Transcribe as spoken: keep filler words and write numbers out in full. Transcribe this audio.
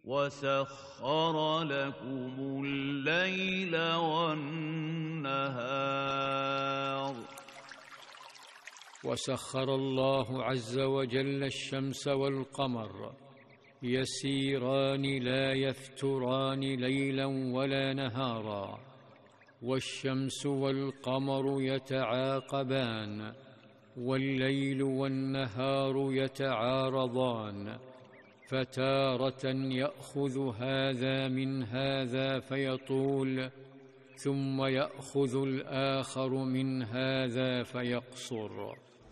وسخر لكم الليل والنهار وسخر الله عز وجل الشمس والقمر يسيران لا يفتران ليلا ولا نهارا، والشمس والقمر يتعاقبان، والليل والنهار يتعارضان، فتارة يأخذ هذا من هذا فيطول، ثم يأخذ الآخر من هذا فيقصر.